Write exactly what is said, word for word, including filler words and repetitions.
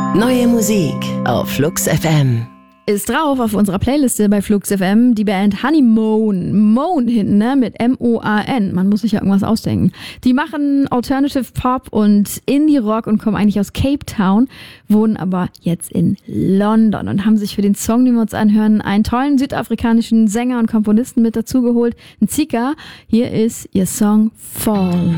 Neue Musik auf Flux F M. Ist drauf auf unserer Playliste bei Flux F M die Band Honeymoon. Moan hinten, ne? Mit M O A N. Man muss sich ja irgendwas ausdenken. Die machen Alternative Pop und Indie-Rock und kommen eigentlich aus Cape Town, wohnen aber jetzt in London und haben sich für den Song, den wir uns anhören, einen tollen südafrikanischen Sänger und Komponisten mit dazugeholt. Ein Zika. Hier ist ihr Song Fall.